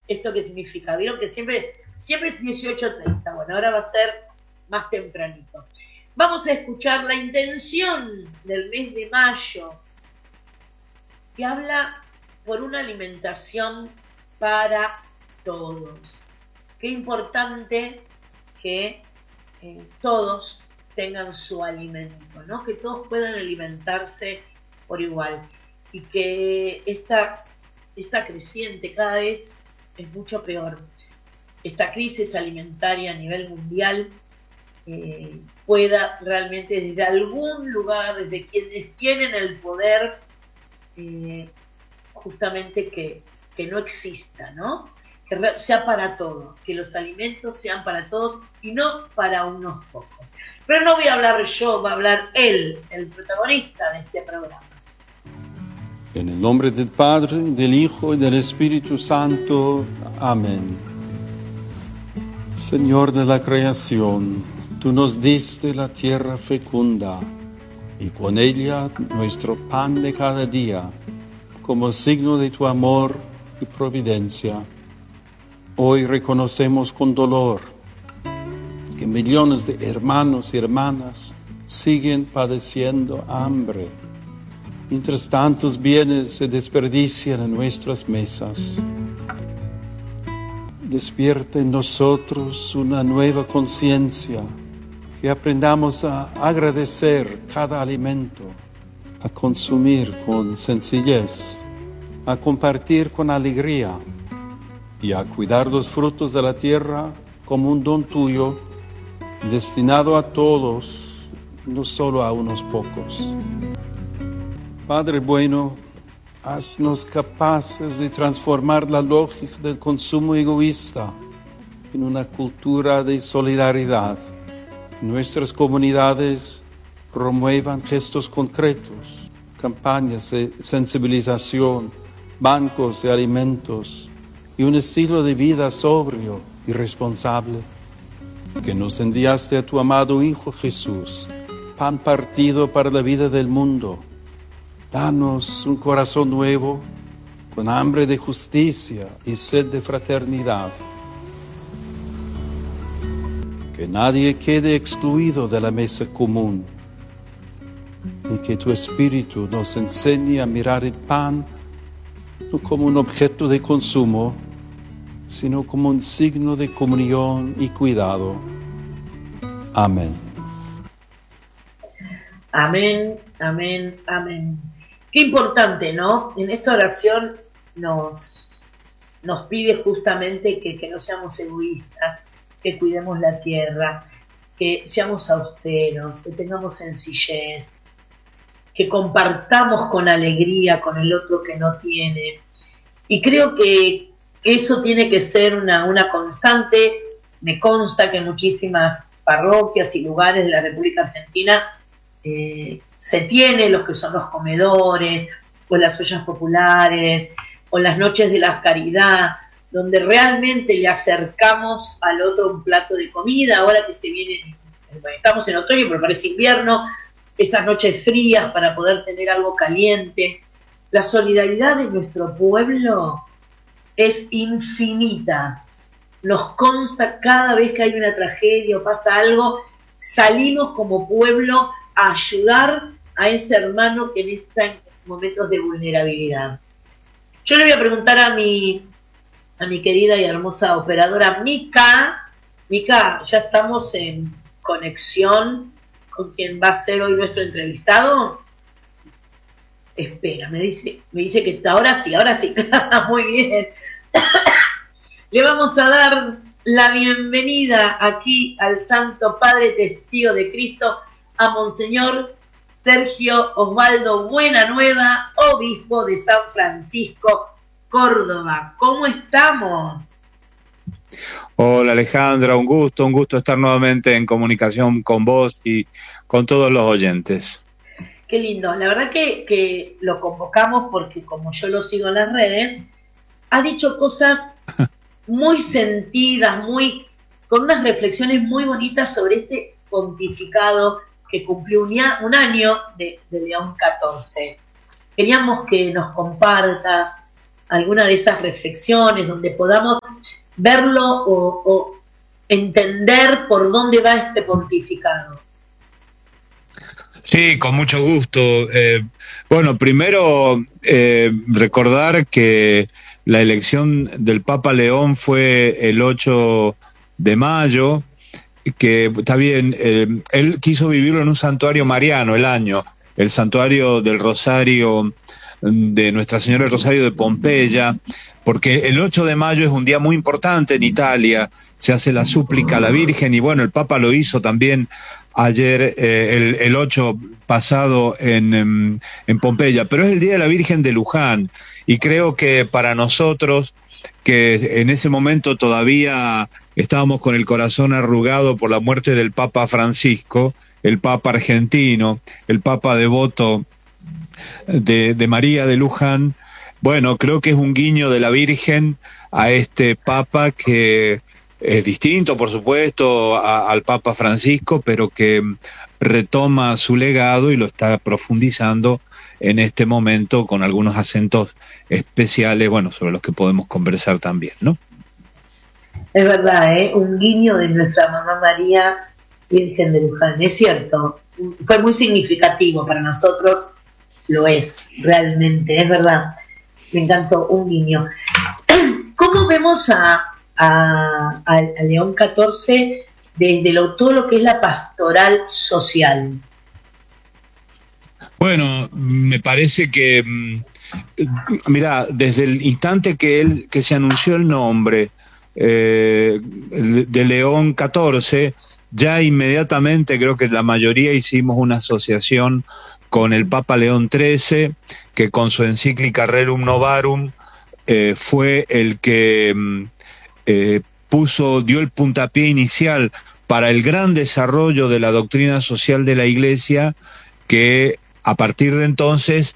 ¿Esto qué significa? Vieron que siempre es 18:30. Bueno, ahora va a ser más tempranito. Vamos a escuchar la intención del mes de mayo, que habla por una alimentación para todos. Qué importante que todos tengan su alimento, ¿no? Que todos puedan alimentarse por igual. Y que esta creciente cada vez es mucho peor. Esta crisis alimentaria a nivel mundial pueda realmente desde algún lugar, desde quienes tienen el poder, justamente que no exista, ¿no? Que sea para todos, que los alimentos sean para todos y no para unos pocos. Pero no voy a hablar yo, va a hablar él, el protagonista de este programa. En el nombre del Padre, del Hijo y del Espíritu Santo. Amén. Señor de la creación, tú nos diste la tierra fecunda y con ella nuestro pan de cada día, como signo de tu amor y providencia. Hoy reconocemos con dolor que millones de hermanos y hermanas siguen padeciendo hambre, mientras tantos bienes se desperdician en nuestras mesas. Despierta en nosotros una nueva conciencia, que aprendamos a agradecer cada alimento, a consumir con sencillez, a compartir con alegría y a cuidar los frutos de la tierra como un don tuyo, destinado a todos, no solo a unos pocos. Padre bueno, haznos capaces de transformar la lógica del consumo egoísta en una cultura de solidaridad. Nuestras comunidades promuevan gestos concretos, campañas de sensibilización, bancos de alimentos y un estilo de vida sobrio y responsable. Que nos enviaste a tu amado Hijo Jesús, pan partido para la vida del mundo. Danos un corazón nuevo, con hambre de justicia y sed de fraternidad. Que nadie quede excluido de la mesa común, y que tu Espíritu nos enseñe a mirar el pan no como un objeto de consumo, sino como un signo de comunión y cuidado. Amén. Amén, amén, amén. Qué importante, ¿no? En esta oración nos pide justamente que no seamos egoístas, que cuidemos la tierra, que seamos austeros, que tengamos sencillez, que compartamos con alegría con el otro que no tiene. Y creo que eso tiene que ser una constante. Me consta que en muchísimas parroquias y lugares de la República Argentina se tiene los que son los comedores, o las ollas populares, o las noches de la caridad, donde realmente le acercamos al otro un plato de comida. Ahora que se viene, estamos en otoño, pero parece invierno, esas noches frías para poder tener algo caliente. La solidaridad de nuestro pueblo es infinita. Nos consta cada vez que hay una tragedia o pasa algo, salimos como pueblo a ayudar a ese hermano que está en momentos de vulnerabilidad. Yo le voy a preguntar a mi querida y hermosa operadora Mica. Mica, ya estamos en conexión con quien va a ser hoy nuestro entrevistado. Espera, me dice que ahora sí, muy bien. Le vamos a dar la bienvenida aquí al Santo Padre Testigo de Cristo, a Monseñor Sergio Osvaldo Buenanueva, obispo de San Francisco, Córdoba. ¿Cómo estamos? Hola Alejandra, un gusto estar nuevamente en comunicación con vos y con todos los oyentes. Qué lindo, la verdad que lo convocamos porque como yo lo sigo en las redes, ha dicho cosas muy sentidas, con unas reflexiones muy bonitas sobre este pontificado que cumplió un año de León XIV. Queríamos que nos compartas alguna de esas reflexiones donde podamos verlo o entender por dónde va este pontificado. Sí, con mucho gusto. Bueno, primero recordar que la elección del Papa León fue el 8 de mayo, que está bien, él quiso vivirlo en un santuario mariano el santuario del Rosario, de Nuestra Señora del Rosario de Pompeya, porque el 8 de mayo es un día muy importante en Italia, se hace la súplica a la Virgen, y bueno, el Papa lo hizo también ayer, el 8 pasado en Pompeya, pero es el Día de la Virgen de Luján, y creo que para nosotros, que en ese momento todavía estábamos con el corazón arrugado por la muerte del Papa Francisco, el Papa argentino, el Papa devoto de María de Luján, bueno, creo que es un guiño de la Virgen a este Papa que es distinto, por supuesto, al Papa Francisco, pero que retoma su legado y lo está profundizando en este momento con algunos acentos especiales, bueno, sobre los que podemos conversar también, ¿no? Es verdad, un guiño de nuestra mamá María, Virgen de Luján, es cierto, fue muy significativo para nosotros, lo es, realmente, es verdad, me encantó, un guiño. ¿Cómo vemos a León XIV desde todo lo que es la pastoral social? Bueno, me parece que, mira, desde el instante que se anunció el nombre de León XIV, ya inmediatamente creo que la mayoría hicimos una asociación con el Papa León XIII, que con su encíclica Rerum Novarum fue el que dio el puntapié inicial para el gran desarrollo de la doctrina social de la Iglesia, que a partir de entonces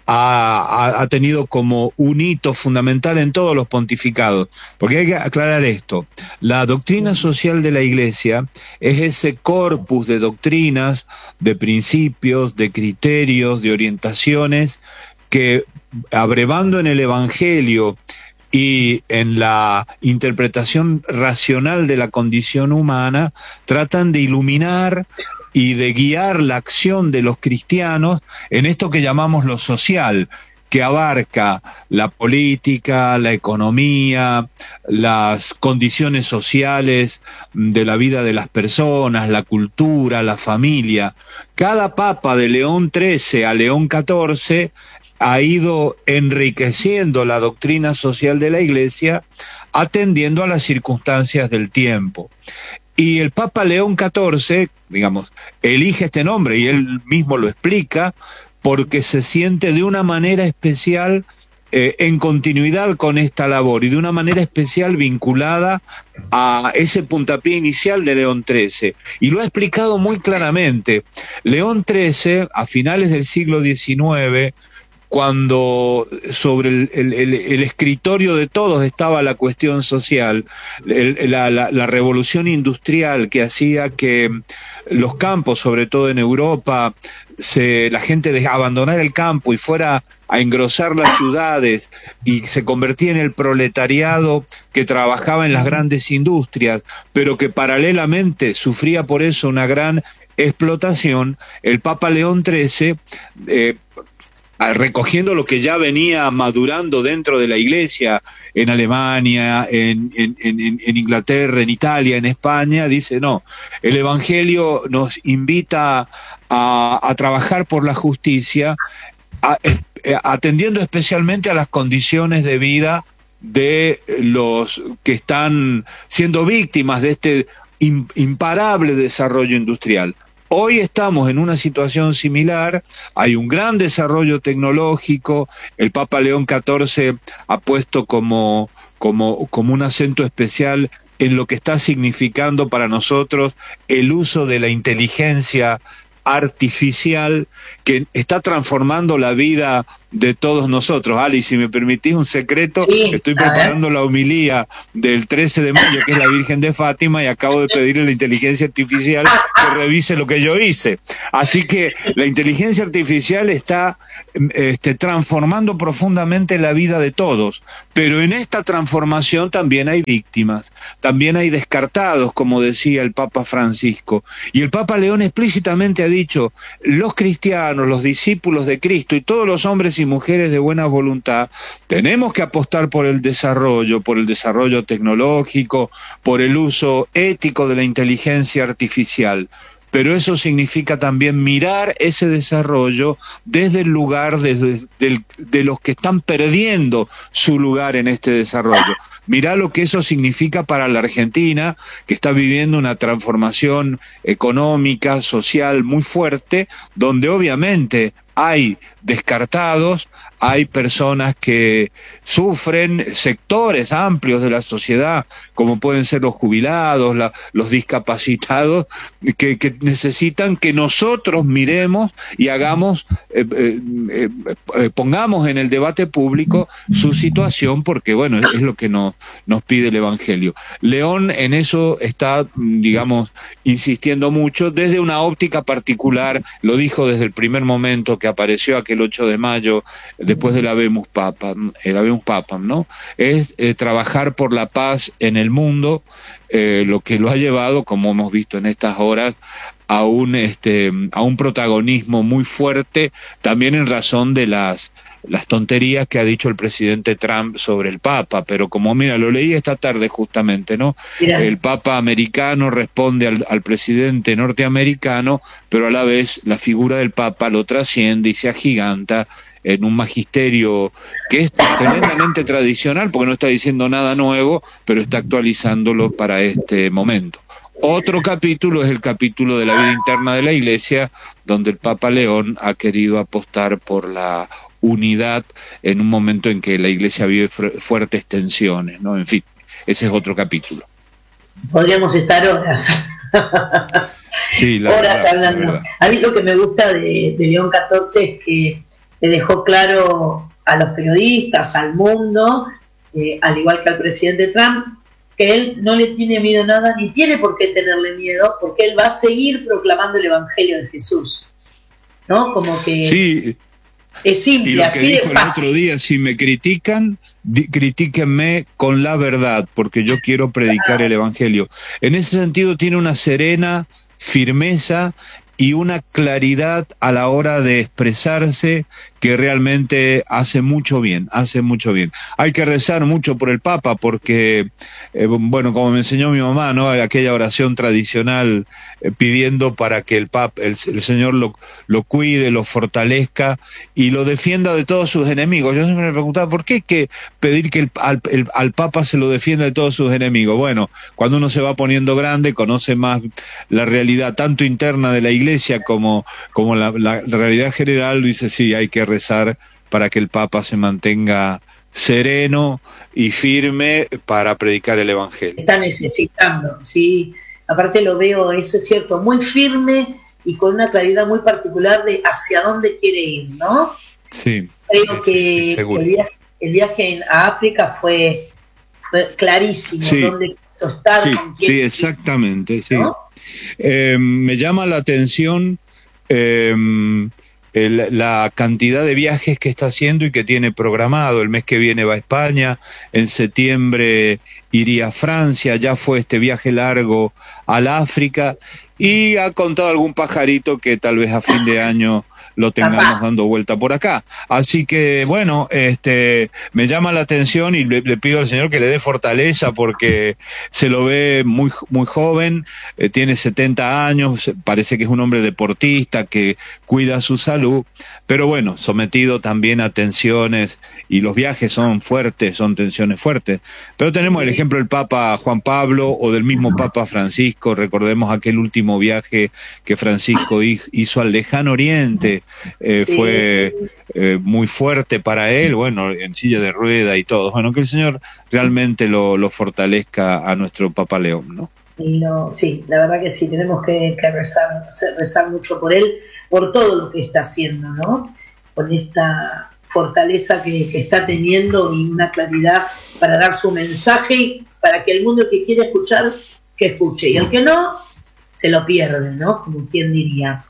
ha tenido como un hito fundamental en todos los pontificados, porque hay que aclarar esto: la doctrina social de la Iglesia es ese corpus de doctrinas, de principios, de criterios, de orientaciones que, abrevando en el Evangelio y en la interpretación racional de la condición humana, tratan de iluminar y de guiar la acción de los cristianos en esto que llamamos lo social, que abarca la política, la economía, las condiciones sociales de la vida de las personas, la cultura, la familia. Cada papa de León XIII a León XIV ha ido enriqueciendo la doctrina social de la Iglesia, atendiendo a las circunstancias del tiempo. Y el Papa León XIV, digamos, elige este nombre, y él mismo lo explica, porque se siente de una manera especial en continuidad con esta labor, y de una manera especial vinculada a ese puntapié inicial de León XIII. Y lo ha explicado muy claramente. León XIII, a finales del siglo XIX, cuando sobre el escritorio de todos estaba la cuestión social, la revolución industrial que hacía que los campos, sobre todo en Europa, la gente abandonara el campo y fuera a engrosar las ciudades, y se convertía en el proletariado que trabajaba en las grandes industrias, pero que paralelamente sufría por eso una gran explotación. El Papa León XIII, recogiendo lo que ya venía madurando dentro de la Iglesia en Alemania, en Inglaterra, en Italia, en España, dice: no, el Evangelio nos invita a trabajar por la justicia, atendiendo especialmente a las condiciones de vida de los que están siendo víctimas de este imparable desarrollo industrial. Hoy estamos en una situación similar, hay un gran desarrollo tecnológico, el Papa León XIV ha puesto como un acento especial en lo que está significando para nosotros el uso de la inteligencia artificial, que está transformando la vida de todos nosotros. Ali, si me permitís un secreto, Sí, estoy preparando la homilía del 13 de mayo, que es la Virgen de Fátima, y acabo de pedirle a la inteligencia artificial que revise lo que yo hice. Así que la inteligencia artificial está transformando profundamente la vida de todos, pero en esta transformación también hay víctimas, también hay descartados, como decía el Papa Francisco, y el Papa León explícitamente ha dicho: los cristianos, los discípulos de Cristo y todos los hombres y mujeres de buena voluntad tenemos que apostar por el desarrollo tecnológico, por el uso ético de la inteligencia artificial. Pero eso significa también mirar ese desarrollo desde el lugar de los que están perdiendo su lugar en este desarrollo. Mirá lo que eso significa para la Argentina, que está viviendo una transformación económica, social muy fuerte, donde obviamente hay descartados, hay personas que sufren, sectores amplios de la sociedad, como pueden ser los jubilados, los discapacitados, que necesitan que nosotros miremos y hagamos, pongamos en el debate público su situación, porque bueno, es lo que nos pide el Evangelio. León en eso está, digamos, insistiendo mucho desde una óptica particular, lo dijo desde el primer momento que apareció aquel 8 de mayo, después del Habemus Papam, ¿no? Es trabajar por la paz en el mundo, lo que lo ha llevado, como hemos visto en estas horas, a un protagonismo muy fuerte, también en razón de las tonterías que ha dicho el presidente Trump sobre el Papa, pero como, mira, lo leí esta tarde justamente, ¿no? Mira. El Papa americano responde al presidente norteamericano, pero a la vez la figura del Papa lo trasciende y se agiganta en un magisterio que es tremendamente tradicional, porque no está diciendo nada nuevo, pero está actualizándolo para este momento. Otro capítulo es el capítulo de la vida interna de la Iglesia, donde el Papa León ha querido apostar por la unidad en un momento en que la Iglesia vive fuertes tensiones, ¿no? En fin, ese es otro capítulo. Podríamos estar horas. Sí, horas verdad, hablando. A mí lo que me gusta de León XIV es que le dejó claro a los periodistas, al mundo, al igual que al presidente Trump, que él no le tiene miedo a nada, ni tiene por qué tenerle miedo, porque él va a seguir proclamando el Evangelio de Jesús, ¿no? Como que sí. Es simple, y lo así que dijo de fácil. El otro día: si me critican, critíquenme con la verdad, porque yo quiero predicar el Evangelio. En ese sentido tiene una serena firmeza y una claridad a la hora de expresarse que realmente hace mucho bien, hace mucho bien. Hay que rezar mucho por el Papa porque, bueno, como me enseñó mi mamá, ¿no? Aquella oración tradicional pidiendo para que el Papa, el Señor lo cuide, lo fortalezca y lo defienda de todos sus enemigos. Yo siempre me preguntaba, ¿por qué hay que pedir que al Papa se lo defienda de todos sus enemigos? Bueno, cuando uno se va poniendo grande, conoce más la realidad tanto interna de la Iglesia como la realidad general, dice, sí, hay que rezar para que el Papa se mantenga sereno y firme para predicar el Evangelio. Está necesitando, sí. Aparte lo veo, eso es cierto, muy firme y con una claridad muy particular de hacia dónde quiere ir, ¿no? Sí. Creo sí, que el viaje a África fue clarísimo, sí. dónde quiso estar, Sí, con quién, sí, exactamente, sí. ¿no? Me llama la atención la cantidad de viajes que está haciendo y que tiene programado. El mes que viene va a España, en septiembre iría a Francia, ya fue este viaje largo al África y ha contado algún pajarito que tal vez a fin de año lo tengamos dando vuelta por acá. Así que, bueno, me llama la atención y le pido al Señor que le dé fortaleza porque se lo ve muy, muy joven, tiene 70 años, parece que es un hombre deportista que cuida su salud, pero bueno, sometido también a tensiones y los viajes son fuertes, son tensiones fuertes. Pero tenemos el ejemplo del Papa Juan Pablo o del mismo Papa Francisco. Recordemos aquel último viaje que Francisco hizo al lejano oriente. Fue muy fuerte para él, bueno, en silla de rueda y todo. Bueno, que el Señor realmente lo fortalezca a nuestro Papa León, ¿no? Sí, la verdad que sí, tenemos que rezar mucho por él, por todo lo que está haciendo, ¿no? Con esta fortaleza que está teniendo y una claridad para dar su mensaje y para que el mundo que quiere escuchar, que escuche. Y el que no, se lo pierde, ¿no? Como quien diría.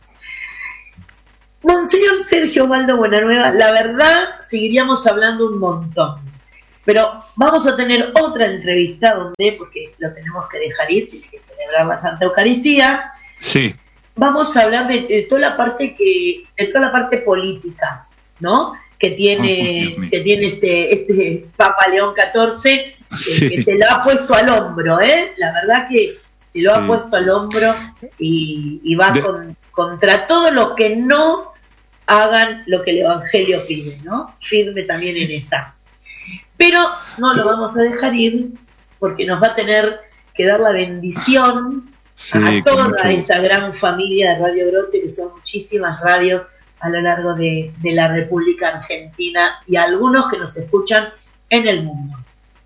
Monseñor Sergio Osvaldo Buenanueva, la verdad, seguiríamos hablando un montón. Pero vamos a tener otra entrevista donde, porque lo tenemos que dejar ir, tiene que celebrar la Santa Eucaristía. Sí. Vamos a hablar de toda la parte política, ¿no? Que tiene este Papa León XIV, sí. que se lo ha puesto al hombro, ¿eh? La verdad que se lo ha puesto al hombro y va contra todo lo que no hagan lo que el Evangelio pide, ¿no? Firme también en esa. Pero no lo vamos a dejar ir porque nos va a tener que dar la bendición a toda esta gran familia de Radio Brote, que son muchísimas radios a lo largo de la República Argentina y algunos que nos escuchan en el mundo.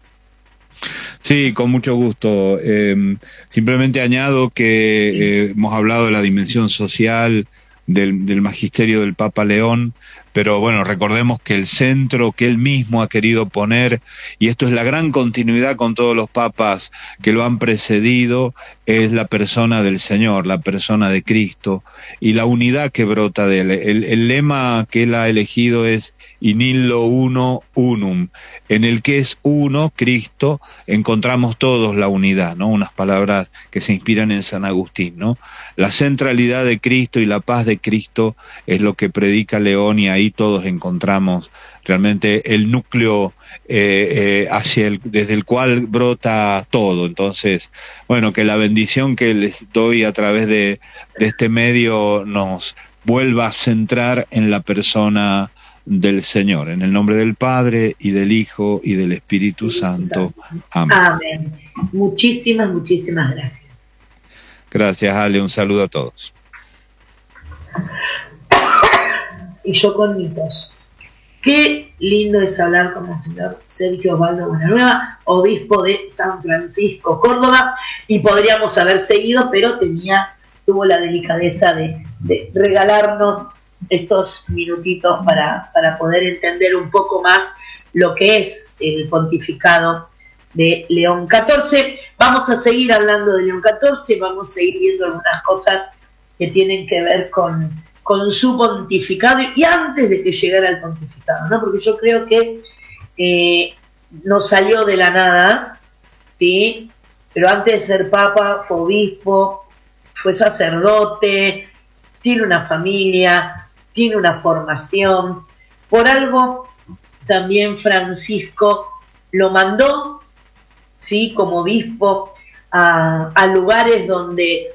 Sí, con mucho gusto. Simplemente añado que hemos hablado de la dimensión social del magisterio del Papa León, pero bueno, recordemos que el centro que él mismo ha querido poner, y esto es la gran continuidad con todos los papas que lo han precedido, es la persona del Señor, la persona de Cristo, y la unidad que brota de él. El lema que él ha elegido es in illo uno unum, en el que es uno, Cristo, encontramos todos la unidad, ¿no? Unas palabras que se inspiran en San Agustín, ¿no? La centralidad de Cristo y la paz de Cristo es lo que predica León, y ahí todos encontramos realmente el núcleo desde el cual brota todo. Entonces, bueno, que la bendición que les doy a través de este medio nos vuelva a centrar en la persona del Señor, en el nombre del Padre y del Hijo y del Espíritu Santo. Amén. Amén. Muchísimas gracias. Gracias, Ale, un saludo a todos. Y yo con mi tos. Qué lindo es hablar con el señor Sergio Osvaldo Buenanueva, obispo de San Francisco, Córdoba, y podríamos haber seguido, pero tuvo la delicadeza de regalarnos estos minutitos para poder entender un poco más lo que es el pontificado de León XIV. Vamos a seguir hablando de León XIV, vamos a seguir viendo algunas cosas que tienen que ver con su pontificado y antes de que llegara al pontificado, ¿no? Porque yo creo que no salió de la nada, ¿sí? Pero antes de ser papa fue obispo, fue sacerdote, tiene una familia, tiene una formación. Por algo también Francisco lo mandó, ¿sí? Como obispo a lugares donde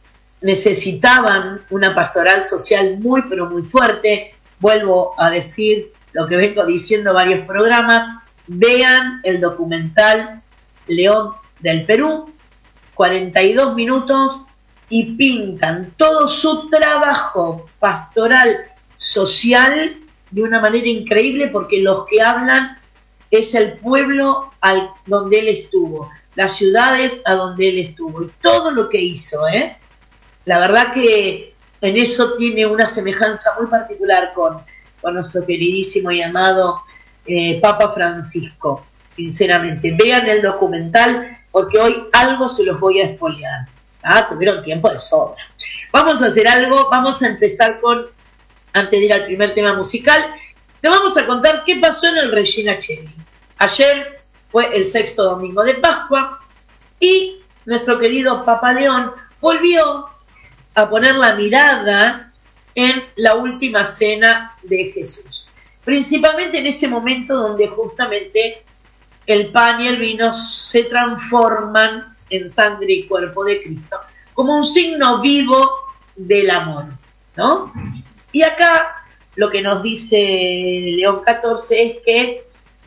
necesitaban una pastoral social muy, pero muy fuerte. Vuelvo a decir lo que vengo diciendo varios programas. Vean el documental León del Perú, 42 minutos, y pintan todo su trabajo pastoral social de una manera increíble, porque los que hablan es el pueblo donde él estuvo, las ciudades a donde él estuvo, y todo lo que hizo, La verdad que en eso tiene una semejanza muy particular con nuestro queridísimo y amado Papa Francisco. Sinceramente, vean el documental, porque hoy algo se los voy a spoilear. Tuvieron tiempo de sobra. Vamos a hacer algo, vamos a empezar antes de ir al primer tema musical, te vamos a contar qué pasó en el Regina Coeli. Ayer fue el 6º domingo de Pascua y nuestro querido Papa León volvió a poner la mirada en la última cena de Jesús, principalmente en ese momento donde justamente el pan y el vino se transforman en sangre y cuerpo de Cristo, como un signo vivo del amor, ¿no? Y acá lo que nos dice León XIV es que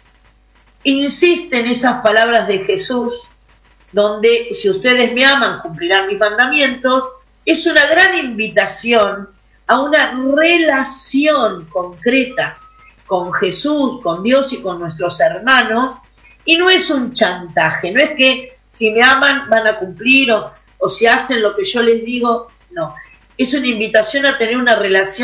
insiste en esas palabras de Jesús, donde si ustedes me aman, cumplirán mis mandamientos. Es una gran invitación a una relación concreta con Jesús, con Dios y con nuestros hermanos, y no es un chantaje, no es que si me aman van a cumplir o si hacen lo que yo les digo, no. Es una invitación a tener una relación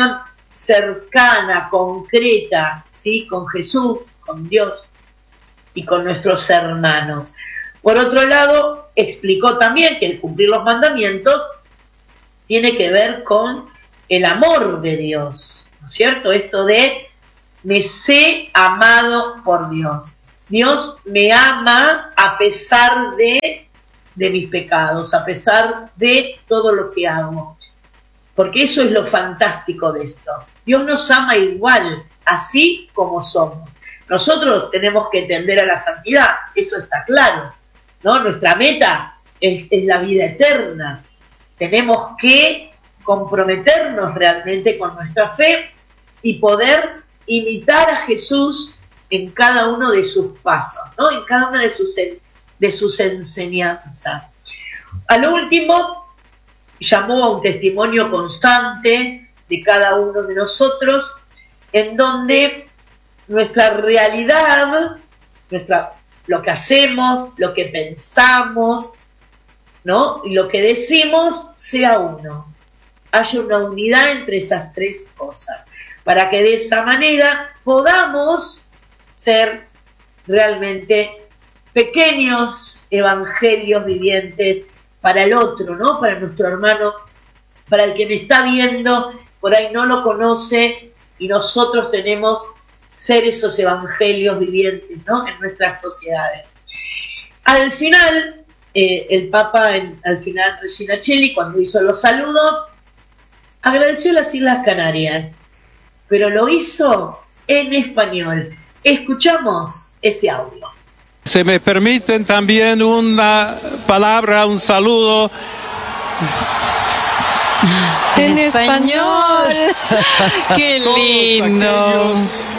cercana, concreta, ¿sí? Con Jesús, con Dios y con nuestros hermanos. Por otro lado, explicó también que el cumplir los mandamientos tiene que ver con el amor de Dios, ¿no es cierto? Esto de me sé amado por Dios. Dios me ama a pesar de mis pecados, a pesar de todo lo que hago. Porque eso es lo fantástico de esto. Dios nos ama igual, así como somos. Nosotros tenemos que tender a la santidad, eso está claro, ¿no? Nuestra meta es la vida eterna. Tenemos que comprometernos realmente con nuestra fe y poder imitar a Jesús en cada uno de sus pasos, ¿no? En cada una de sus enseñanzas. A lo último, llamó a un testimonio constante de cada uno de nosotros, en donde nuestra realidad, lo que hacemos, lo que pensamos, ¿no? Y lo que decimos sea uno. Haya una unidad entre esas tres cosas, para que de esa manera podamos ser realmente pequeños evangelios vivientes para el otro, ¿no? Para nuestro hermano, para el que me está viendo, por ahí no lo conoce, y nosotros tenemos ser esos evangelios vivientes, ¿no? En nuestras sociedades. Al final, el Papa, al final, Regina Celli, cuando hizo los saludos, agradeció las Islas Canarias, pero lo hizo en español. Escuchamos ese audio. Se me permiten también una palabra, un saludo en español. ¡Qué lindo!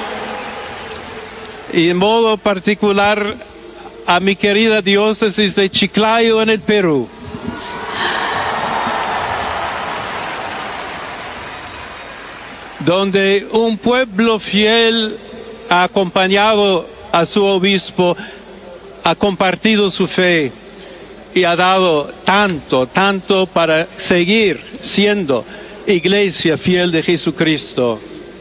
Y en modo particular a mi querida diócesis de Chiclayo en el Perú. Donde un pueblo fiel ha acompañado a su obispo, ha compartido su fe y ha dado tanto para seguir siendo iglesia fiel de Jesucristo.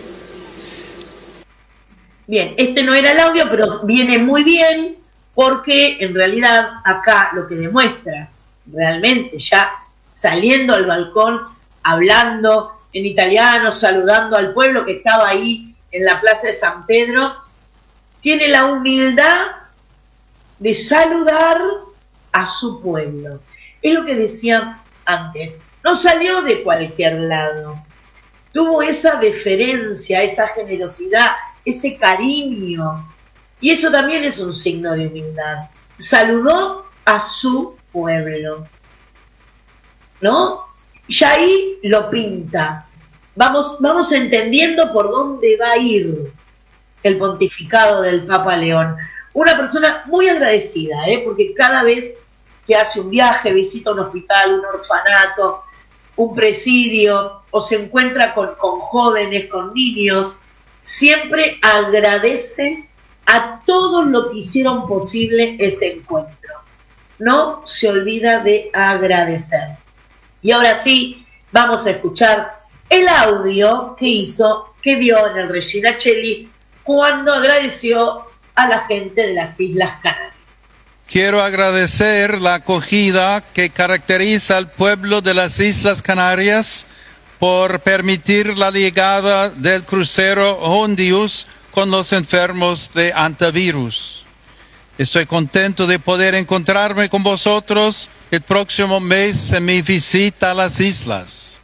Bien, este no era el audio, pero viene muy bien porque en realidad acá lo que demuestra realmente, ya saliendo al balcón, hablando en italiano, saludando al pueblo que estaba ahí en la plaza de San Pedro, tiene la humildad de saludar a su pueblo. Es lo que decía antes, no salió de cualquier lado, tuvo esa deferencia, esa generosidad, ese cariño, y eso también es un signo de humildad. Saludó a su pueblo, ¿no? Y ahí lo pinta. Vamos entendiendo por dónde va a ir el pontificado del Papa León. Una persona muy agradecida, porque cada vez que hace un viaje, visita un hospital, un orfanato, un presidio, o se encuentra con jóvenes, con niños, siempre agradece a todos los que hicieron posible ese encuentro. No se olvida de agradecer. Y ahora sí, vamos a escuchar el audio que dio en el Regina Celli cuando agradeció a la gente de las Islas Canarias. Quiero agradecer la acogida que caracteriza al pueblo de las Islas Canarias por permitir la llegada del crucero Hondius con los enfermos de antivirus. Estoy contento de poder encontrarme con vosotros el próximo mes en mi visita a las islas.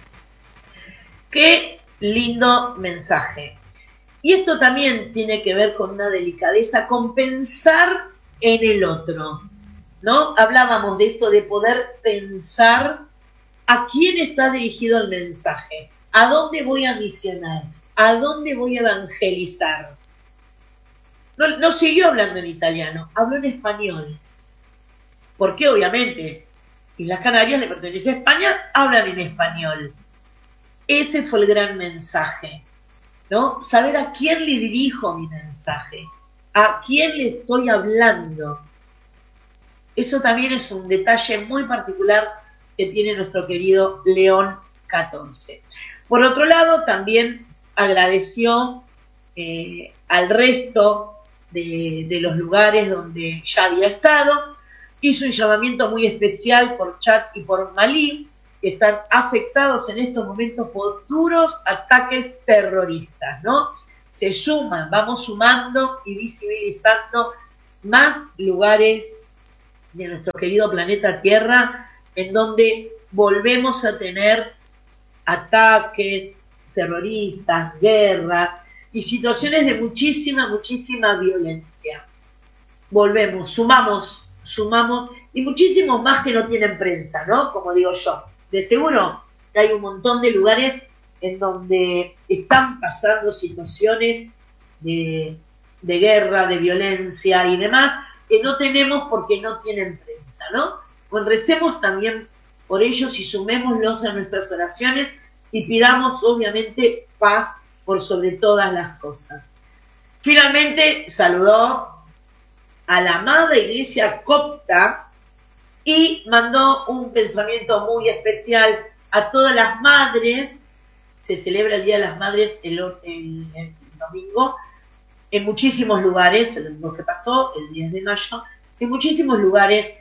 Qué lindo mensaje. Y esto también tiene que ver con una delicadeza, con pensar en el otro, ¿no? Hablábamos de esto de poder pensar a quién está dirigido el mensaje, a dónde voy a misionar, a dónde voy a evangelizar. No siguió hablando en italiano, habló en español. Porque obviamente, Islas Canarias le pertenece a España, hablan en español. Ese fue el gran mensaje, ¿no? Saber a quién le dirijo mi mensaje, a quién le estoy hablando. Eso también es un detalle muy particular que tiene nuestro querido León XIV. Por otro lado, también agradeció al resto de los lugares donde ya había estado, hizo un llamamiento muy especial por Chad y por Malí, que están afectados en estos momentos por duros ataques terroristas, ¿no? Se suman, vamos sumando y visibilizando más lugares de nuestro querido planeta Tierra en donde volvemos a tener ataques terroristas, guerras y situaciones de muchísima violencia. Volvemos, sumamos y muchísimos más que no tienen prensa, ¿no? Como digo yo. De seguro que hay un montón de lugares en donde están pasando situaciones de guerra, de violencia y demás, que no tenemos porque no tienen prensa, ¿no? Pues recemos también por ellos y sumémoslos a nuestras oraciones y pidamos obviamente paz por sobre todas las cosas. Finalmente saludó a la amada iglesia copta y mandó un pensamiento muy especial a todas las madres. Se celebra el Día de las Madres el domingo en muchísimos lugares, el domingo que pasó, el 10 de mayo, en muchísimos lugares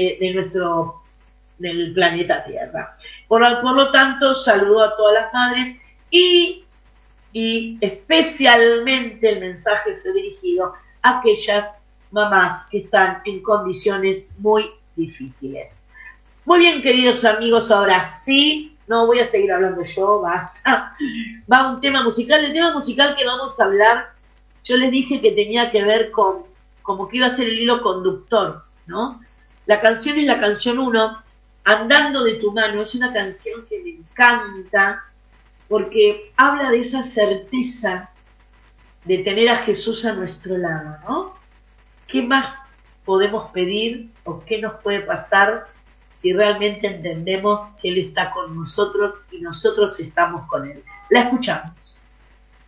del planeta Tierra. Por lo tanto, saludo a todas las madres y especialmente el mensaje fue dirigido a aquellas mamás que están en condiciones muy difíciles. Muy bien, queridos amigos, ahora sí, no voy a seguir hablando yo, basta. Va un tema musical. El tema musical que vamos a hablar, yo les dije que tenía que ver con, como que iba a ser el hilo conductor, ¿no? La canción es la canción 1, Andando de tu mano, es una canción que me encanta porque habla de esa certeza de tener a Jesús a nuestro lado, ¿no? ¿Qué más podemos pedir o qué nos puede pasar si realmente entendemos que Él está con nosotros y nosotros estamos con Él? La escuchamos.